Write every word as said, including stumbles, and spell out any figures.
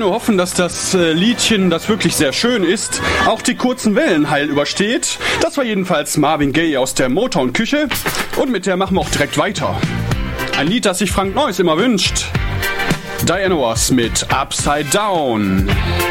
nur hoffen, dass das äh, Liedchen, das wirklich sehr schön ist, auch die kurzen Wellen heil übersteht. Das war jedenfalls Marvin Gaye aus der Motown-Küche. Und mit der machen wir auch direkt weiter. Ein Lied, das sich Frank Neuss immer wünscht. Diana Ross mit Upside Down.